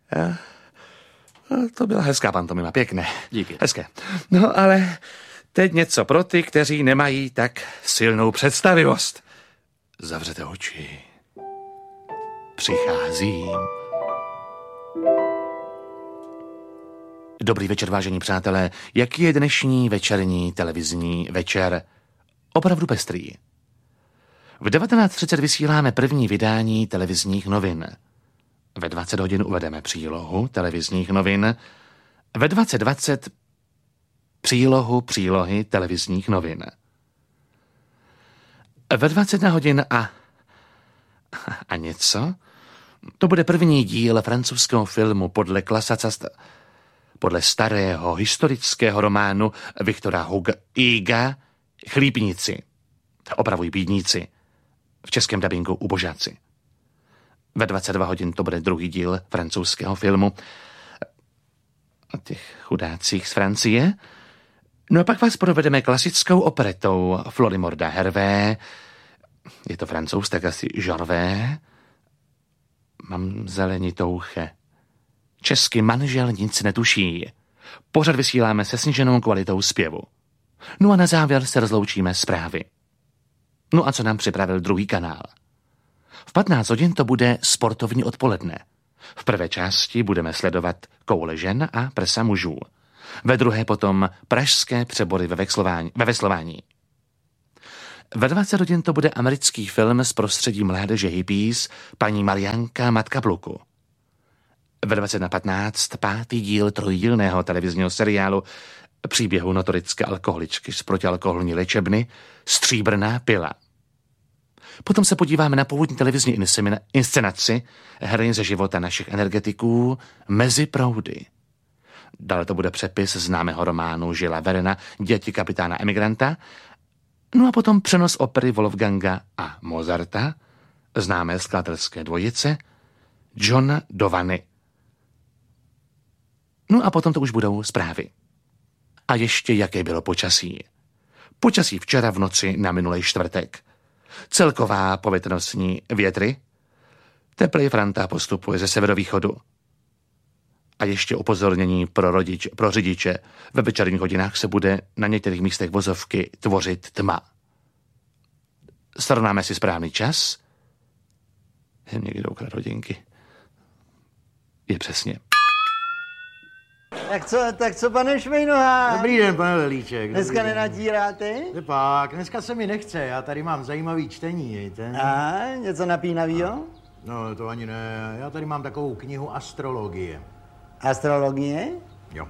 To byla hezká pantomima, pěkné. Díky. Hezké. No ale teď něco pro ty, kteří nemají tak silnou představivost. Zavřete oči. Přicházím. Dobrý večer, vážení přátelé. Jaký je dnešní večerní televizní večer? Opravdu pestrý. V 19:30 vysíláme první vydání televizních novin. Ve 20 hodin uvedeme přílohu televizních novin. Ve 20:20 přílohy televizních novin. Ve 21 hodin a něco? To bude první díl francouzského filmu podle starého historického románu Viktora Huga Chlípníci. Opravují bídníci. V českém dabingu Ubožáci. Ve 22 hodin to bude druhý díl francouzského filmu o těch chudácích z Francie. No a pak vás provedeme klasickou operetou Florimorda Hervé. Je to Francouz, tak asi Žorvé. Mám zelenitouche. Česky manžel nic netuší. Pořad vysíláme se sníženou kvalitou zpěvu. No a na závěr se rozloučíme zprávy. No a co nám připravil druhý kanál? V 15 hodin to bude sportovní odpoledne. V prvé části budeme sledovat koule žen a prsa mužů. Ve druhé potom pražské přebory ve veslování. Ve 20 hodin to bude americký film z prostředí mládeže hippies Paní Marianka, matka pluku. Ve 21:15 pátý díl trojdílného televizního seriálu příběhu notorické alkoholičky z protialkoholní léčebny Stříbrná pila. Potom se podíváme na původní televizní inscenaci hry ze života našich energetiků Mezi proudy. Dále to bude přepis známého románu Žila Verena Děti kapitána emigranta. No a potom přenos opery Wolfganga a Mozarta, známé skladatelské dvojice John Dovany. No a potom to už budou zprávy. A ještě jaké bylo počasí. Počasí včera v noci na minulý čtvrtek. Celková povětrnostní větry. Teplej franta postupuje ze severovýchodu. A ještě upozornění pro řidiče. Ve večerních hodinách se bude na některých místech vozovky tvořit tma. Srovnáme si správný čas. Někdo ukradl hodinky. Je přesně. Tak co, pane Švejnoha? Dobrý den, pane Lelíček. Dneska nenatíráte? Pak, dneska se mi nechce, já tady mám zajímavý čtení, víte? A něco napínavýho? No, to ani ne, já tady mám takovou knihu astrologie. Astrologie? Jo.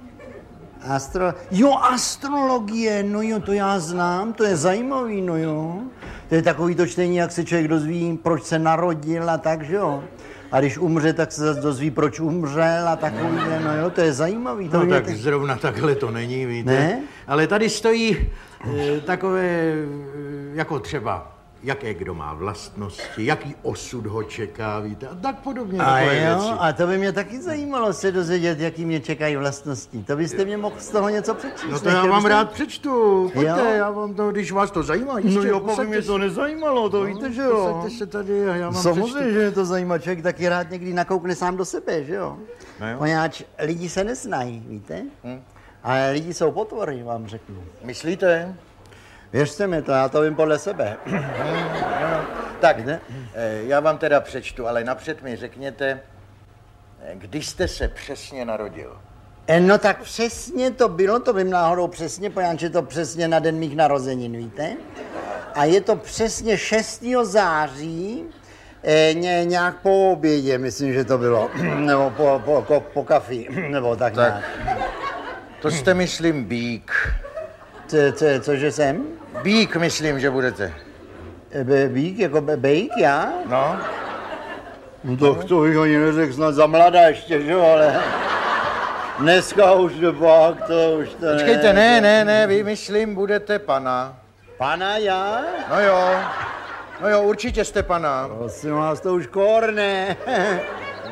Astrologie, no jo, to já znám, to je zajímavý, no jo. To je takový to čtení, jak se člověk dozví, proč se narodil a tak, že jo. A když umře, tak se zase dozví, proč umřel a takovýhle, no jo, to je zajímavý. To no tak zrovna takhle to není, víte. Ne? Ale tady stojí takové, jako třeba, jaké kdo má vlastnosti, jaký osud ho čeká, víte, a tak podobně. A jo, věci. A to by mě taky zajímalo se dozvědět, jaký mě čekají vlastnosti. To byste mě mohl z toho něco přečíst. No to já vám rád přečtu, pojďte, já vám to, když vás to zajímá. No jo, by mě to nezajímalo, to víte, že jo. Posaďte se tady a já vám samozřejmě, že je to zajímá, člověk taky rád někdy nakoukne sám do sebe, že jo. Poněvadž lidi se neznají, víte, ale lidi jsou potvory, vám řeknu. Myslíte? Věřte mi to, já to vím podle sebe. Tak, já vám teda přečtu, ale napřed mi řekněte, kdy jste se přesně narodil? No tak přesně to bylo, to vím náhodou přesně, poněvadž je to přesně na den mých narozenin, víte? A je to přesně 6. září, nějak po obědě, myslím, že to bylo, nebo po kafi, nebo tak nějak. To jste, myslím, Bík. Cože jsem? Bík, myslím, že budete. Bík, jako bejk, já? No. No tak to bych ani neřekl, snad za mladá ještě, že jo, ale... Dneska už pak, to už to počkejte, ne, vy, myslím, budete pana. Pana já? No jo, určitě jste pana. Prosím vás, to už korne.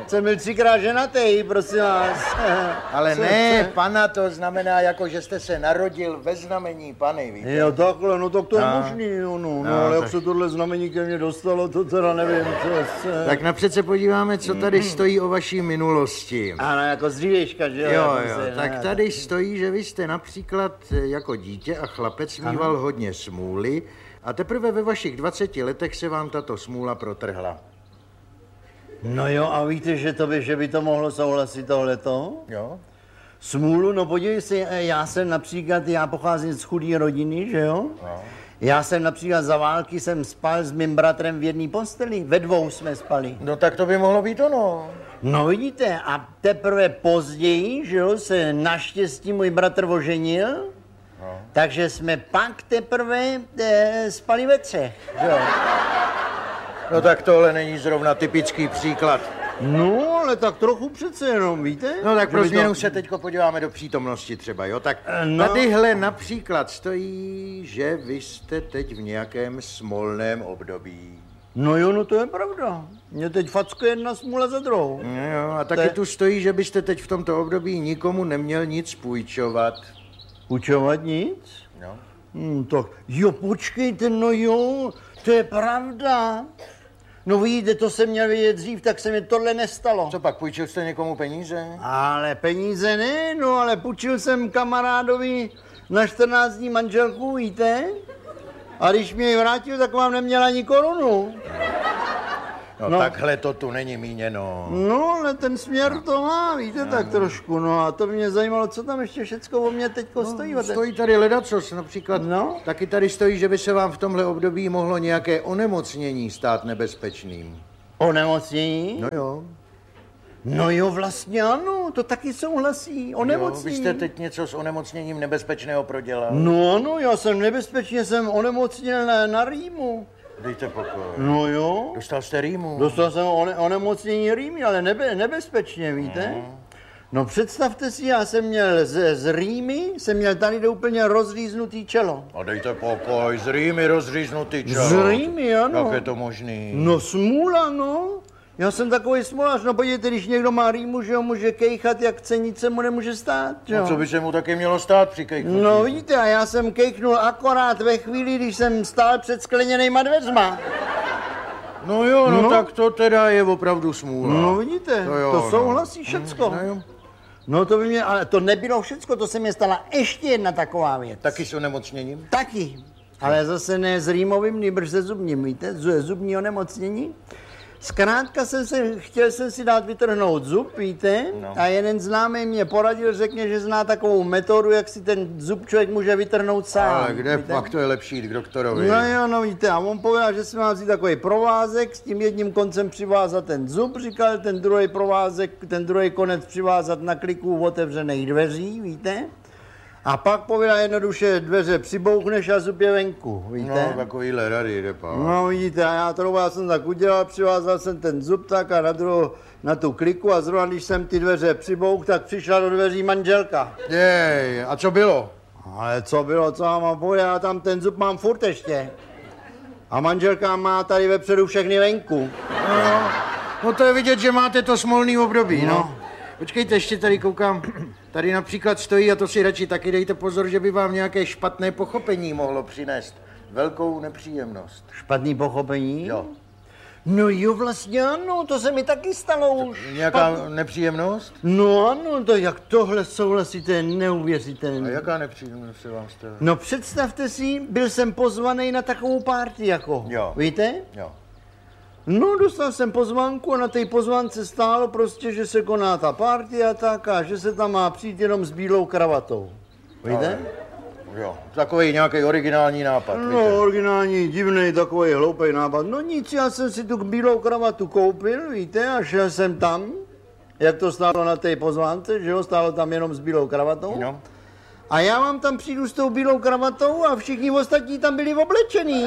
jsem byl 3krát ženatý, prosím vás. Ale ne, pana to znamená, jako že jste se narodil ve znamení Pany, víte? Jo, takhle, no tak to je možný, jo, no, ale jak se tohle znamení ke mně dostalo, to teda nevím, co. Tak napřed se podíváme, co tady stojí o vaší minulosti. Ano, jako z dřívějška, že jo? Jo, tak tady stojí, že vy jste například jako dítě a chlapec mýval hodně smůly a teprve ve vašich 20 letech se vám tato smůla protrhla. No jo, a víte, že by to mohlo souhlasit tohleto? Jo? Smůlu, no podívej se, já pocházím z chudé rodiny, že jo? No. Já jsem například za války jsem spal s mým bratrem v jedné posteli, ve dvou jsme spali. No tak to by mohlo být ono. No vidíte, a teprve později, že jo, se naštěstí můj bratr oženil, takže jsme pak teprve spali ve třech, že jo? No tak tohle není zrovna typický příklad. No, ale tak trochu přece jenom, víte? No tak pro Že by změnu se teďko podíváme do přítomnosti třeba, jo? Tak tadyhle například stojí, že vy jste teď v nějakém smolném období. No jo, no to je pravda. Mě teď fackuje jedna smůla za druhou. No jo, a taky tu stojí, že byste teď v tomto období nikomu neměl nic půjčovat. Půjčovat nic? No. Tak, jo, počkejte, no jo, to je pravda. No vidíte, to jsem měl vědět dřív, tak se mi tohle nestalo. Co pak, půjčil jste někomu peníze? Ale peníze ne, no ale půjčil jsem kamarádovi na 14 dní manželku, víte? A když mě ji vrátil, tak vám neměla ani korunu. No takhle to tu není míněno. No, ale ten směr to má, víte, tak trošku, no a to by mě zajímalo, co tam ještě všecko o mě teďko stojí. Stojí tady ledacos, například taky tady stojí, že by se vám v tomhle období mohlo nějaké onemocnění stát nebezpečným. Onemocnění? No jo. No jo, vlastně ano, to taky souhlasí, onemocnění. Jo, vy jste teď něco s onemocněním nebezpečného prodělal? No, já jsem onemocněl na rýmu. Dejte pokoj. No jo. Dostal jste rýmu? Dostal jsem onemocnění rýmy, ale nebezpečně, víte? No představte si, já jsem měl z rýmy, jsem měl tady úplně rozříznutý čelo. A dejte pokoj, z rýmy rozříznutý čelo. Z rýmy, ano. Jak je to možný? No smůla, no. Já jsem takový smolař, no podívejte, když někdo má rýmu, že ho může kejchat, jak chce, nic se mu nemůže stát, jo. No co by se mu taky mělo stát při kejchnutí? No vidíte, a já jsem kejchnul akorát ve chvíli, když jsem stál před skleněnejma dveřma. No jo, no tak to teda je opravdu smůla. No vidíte, to souhlasí všecko. No jo. No to by mě, ale to nebylo všecko, to se mi stala ještě jedna taková věc. Taky s onemocněním? Taky, ale zase ne s rýmovým, nýbrž se zubním, víte, zubní onemocnění. Zkrátka chtěl jsem si dát vytrhnout zub, víte, a jeden známý mě poradil, řekne, že zná takovou metodu, jak si ten zub člověk může vytrhnout sám. Ale kde víte? pak to je lepší k doktorovi? No jo, no víte, a on povedal, že si mám vzít takový provázek, s tím jedním koncem přivázat ten zub, říkal, ten druhý provázek, ten druhý konec přivázat na kliku otevřených dveří, víte. A pak povedal jednoduše, dveře přibouchneš a zub je venku, víte? No, takovýhle rady jde pak. No vidíte, a já jsem tak udělal, přivázal jsem ten zub tak a na tu kliku a zrovna když jsem ty dveře přibouch, tak přišla do dveří manželka. Jej, a co bylo? Ale co bylo, co já mám povedat, já tam ten zub mám furt ještě. A manželka má tady vepředu všechny venku. No to je vidět, že máte to smolný období, no. Počkejte, ještě tady koukám, tady například stojí, a to si radši taky dejte pozor, že by vám nějaké špatné pochopení mohlo přinést velkou nepříjemnost. Špatný pochopení? Jo. No jo, vlastně ano, to se mi taky stalo už. Nějaká nepříjemnost? No ano, to jak tohle souhlasíte, je neuvěřitelné. A jaká nepříjemnost se vám stala? No představte si, byl jsem pozvaný na takovou party jako, víte? Jo. No, dostal jsem pozvánku a na té pozvánce stálo prostě, že se koná ta party a tak a že se tam má přijít jenom s bílou kravatou. Víte? Jo, takový nějaký originální nápad, víte? No, originální, divný, takový hloupý nápad. No nic, já jsem si tu bílou kravatu koupil, víte, a šel jsem tam, jak to stálo na té pozvánce, že jo, stálo tam jenom s bílou kravatou. No. A já vám tam přijdu s tou bílou kravatou a všichni ostatní tam byli oblečení.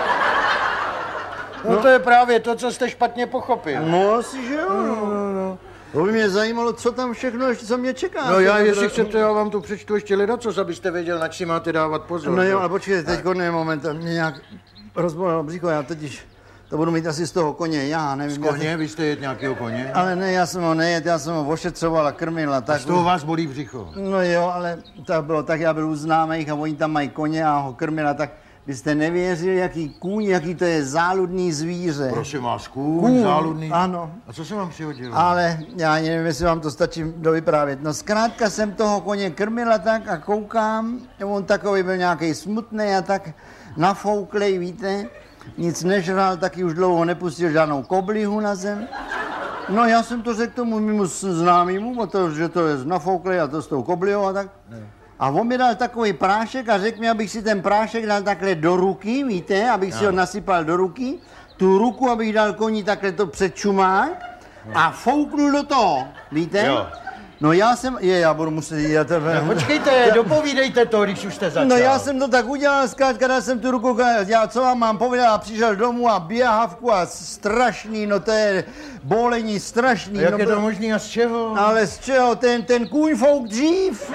No to je právě to, co jste špatně pochopil. No asi, že jo. No. To by mě zajímalo, co tam všechno ještě, co mě čeká. No jestli chcete, já vám tu přečtu ještě ledacos, abyste věděl, na si máte dávat pozor. No jo, ale počkejte, teďko ne moment, mě nějak rozbolelo břicho, já totiž To budu mít asi z toho koně, já nevím. Z koně? Vy jste jet nějakého koně? Ale ne, já jsem ho nejet, já jsem ho ošetřoval a krmil a tak. A z toho vás bolí břicho? No jo, ale tak bylo tak, já byl u známých a oni tam mají koně a ho krmil a tak. Byste nevěřili, jaký kůň, jaký to je záludný zvíře. Prosím vás, kůň záludný? Ano. A co se vám přihodilo? Ale já nevím, jestli vám to stačí dovyprávět. No zkrátka jsem toho koně krmila tak a koukám, on takový byl nějaký smutný a tak nafouklej, víte, nic nežral, taky už dlouho nepustil žádnou koblihu na zem. No já jsem to řekl tomu mému známému, že to je nafouklej a to s tou koblihou a tak. A on mi dal takový prášek a řekl mi, abych si ten prášek dal takhle do ruky, víte, abych si ho nasypal do ruky, tu ruku, abych dal koni takhle to před čumák a fouknul do toho, víte? Jo. No já budu muset jít. Počkejte, dopovídejte to, když už jste začal. No já jsem to tak udělal, zkrátka dal jsem tu ruku, já co vám mám povědět, a přišel domů a běhavku a strašný, no to je bolení strašný. A jak no, je to možný a z čeho? Ale z čeho, ten kůň fouk dřív.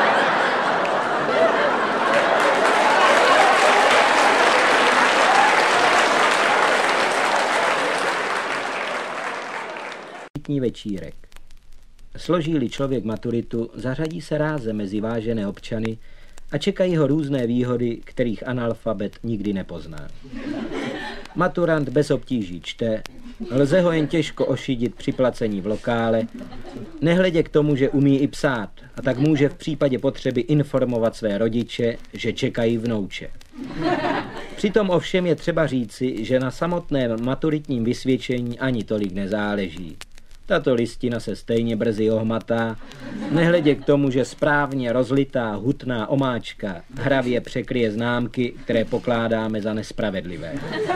Večírek. Složí-li člověk maturitu, zařadí se ráze mezi vážené občany a čekají ho různé výhody, kterých analfabet nikdy nepozná. Maturant bez obtíží čte, lze ho jen těžko ošidit při placení v lokále, nehledě k tomu, že umí i psát a tak může v případě potřeby informovat své rodiče, že čekají vnouče. Přitom ovšem je třeba říci, že na samotném maturitním vysvědčení ani tolik nezáleží. Tato listina se stejně brzy ohmatá, nehledě k tomu, že správně rozlitá hutná omáčka hravě překryje známky, které pokládáme za nespravedlivé.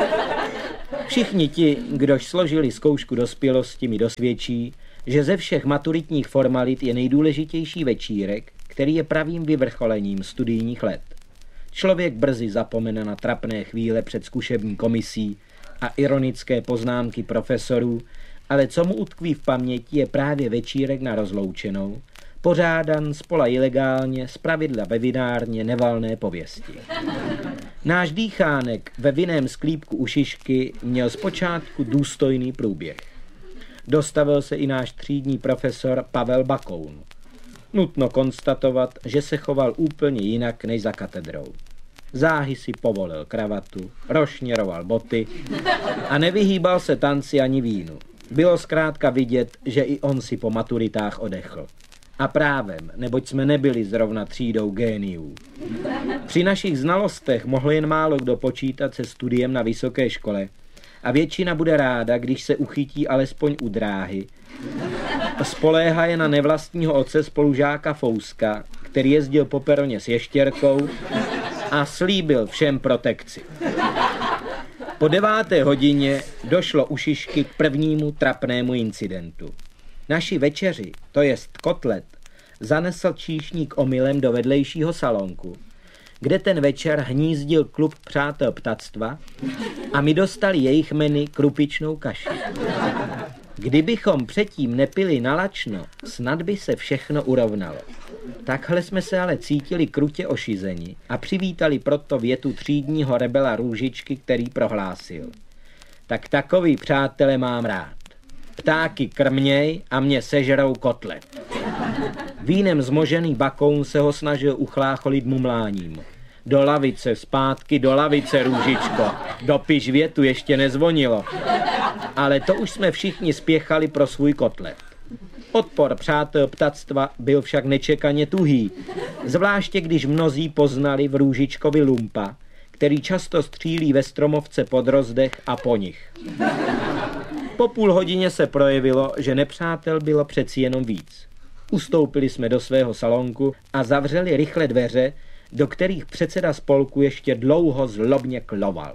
Všichni ti, kdož složili zkoušku dospělosti, mi dosvědčí, že ze všech maturitních formalit je nejdůležitější večírek, který je pravým vyvrcholením studijních let. Člověk brzy zapomene na trapné chvíle před zkušební komisí a ironické poznámky profesorů, ale co mu utkví v paměti je právě večírek na rozloučenou, pořádan zpola ilegálně, zpravidla ve vinárně nevalné pověsti. Náš dýchánek ve vinném sklípku u Šišky měl zpočátku důstojný průběh. Dostavil se i náš třídní profesor Pavel Bakoun. Nutno konstatovat, že se choval úplně jinak než za katedrou. Záhy si povolil kravatu, rošněroval boty a nevyhýbal se tanci ani vínu. Bylo zkrátka vidět, že i on si po maturitách odechl. A právem, neboť jsme nebyli zrovna třídou géniů. Při našich znalostech mohl jen málo kdo počítat se studiem na vysoké škole a většina bude ráda, když se uchytí alespoň u dráhy. Spoléhá je na nevlastního otce spolužáka Fouska, který jezdil po peroně s ještěrkou a slíbil všem protekci. Po 9. hodině došlo u Šišky k prvnímu trapnému incidentu. Naši večeři, to jest kotlet, zanesl číšník omylem do vedlejšího salonku, kde ten večer hnízdil klub přátel ptactva a my dostali jejich menu krupičnou kaši. Kdybychom předtím nepili nalačno, snad by se všechno urovnalo. Takhle jsme se ale cítili krutě ošizeni a přivítali proto větu třídního rebela Růžičky, který prohlásil: tak takový přátele mám rád. Ptáky krměj a mě sežerou kotlet. Vínem zmožený Bakoun se ho snažil uchlácholit mumláním. Do lavice, zpátky do lavice, Růžičko. Dopiš větu, ještě nezvonilo. Ale to už jsme všichni spěchali pro svůj kotlet. Odpor přátel ptactva byl však nečekaně tuhý, zvláště když mnozí poznali v Růžičkovi lumpa, který často střílí ve stromovce pod rozdech a po nich. Po půl hodině se projevilo, že nepřátel bylo přeci jenom víc. Ustoupili jsme do svého salonku a zavřeli rychle dveře, do kterých předseda spolku ještě dlouho zlobně kloval.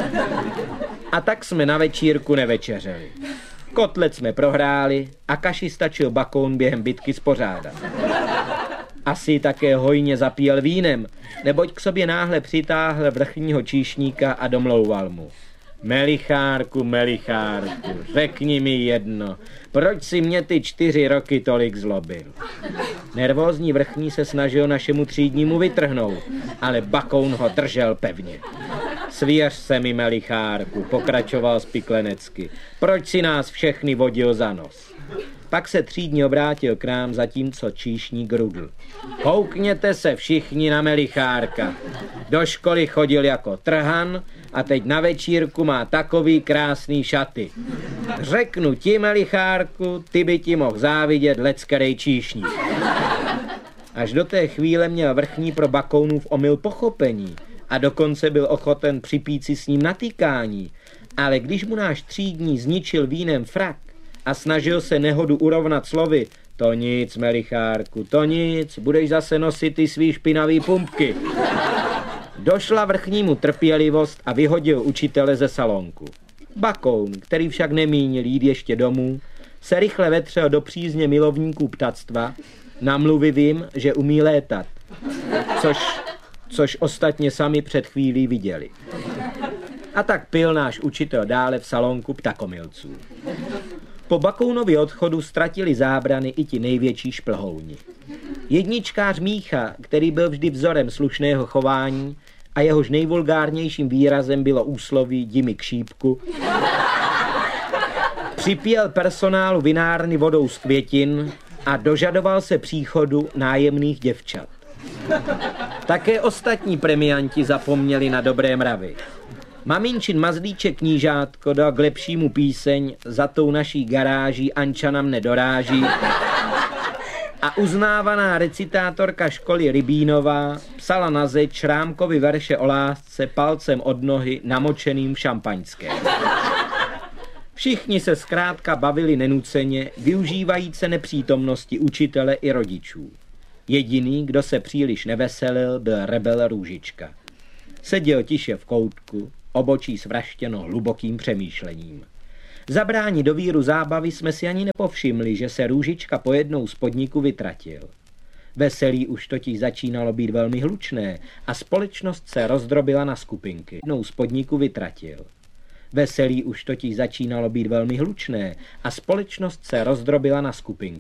A tak jsme na večírku nevečeřeli. Kotlet jsme prohráli a kaši stačil Bakoun během bitky spořádat. Asi také hojně zapíjel vínem, neboť k sobě náhle přitáhl vrchního číšníka a domlouval mu: Melichárku, řekni mi jedno, proč si mě ty 4 roky tolik zlobil? Nervózní vrchní se snažil našemu třídnímu vytrhnout, ale Bakoun ho držel pevně. Svěř se mi, melichárku, pokračoval Spiklenecky. Proč si nás všechny vodil za nos? Pak se třídní obrátil k nám, zatímco číšník rudl. Koukněte se všichni na melichárka. Do školy chodil jako trhan a teď na večírku má takový krásný šaty. Řeknu ti, melichárku, ty by ti mohl závidět leckerej číšník. Až do té chvíle měl vrchní pro Bakounův omyl pochopení a dokonce byl ochoten připít si s ním na tykání, ale když mu náš třídní zničil vínem frak a snažil se nehodu urovnat slovy, to nic, melichárku, to nic, budeš zase nosit ty svý špinavý pumpky. Došla vrchnímu trpělivost a vyhodil učitele ze salonku. Bakoun, který však nemínil jít ještě domů, se rychle vetřel do přízně milovníků ptactva, namluvil jim, že umí létat, což ostatně sami před chvílí viděli. A tak pil náš učitel dále v salonku ptakomilců. Po Bakounově odchodu ztratili zábrany i ti největší šplhouni. Jedničkář Mícha, který byl vždy vzorem slušného chování a jehož nejvulgárnějším výrazem bylo úsloví jdi mi k šípku, připěl personálu vinárny vodou z květin a dožadoval se příchodu nájemných děvčat. Také ostatní premianti zapomněli na dobré mravy. Maminčin mazlíček knížátko dal k lepšímu píseň Za tou naší garáží Anča mne doráží a uznávaná recitátorka školy Rybínová psala na zeď Šrámkovi verše o lásce palcem od nohy namočeným v šampaňském. Všichni se zkrátka bavili nenuceně, využívajíce nepřítomnosti učitele i rodičů. Jediný, kdo se příliš neveselil, byl rebel Růžička. Seděl tiše v koutku, obočí svraštěno hlubokým přemýšlením. Zabránit do víru zábavy jsme si ani nepovšimli, že se Růžička po jednou z podniku vytratil. Veselí už totiž začínalo být velmi hlučné a společnost se rozdrobila na skupinky. Jednou z podniku vytratil. Veselí už totiž začínalo být velmi hlučné a společnost se rozdrobila na skupinky.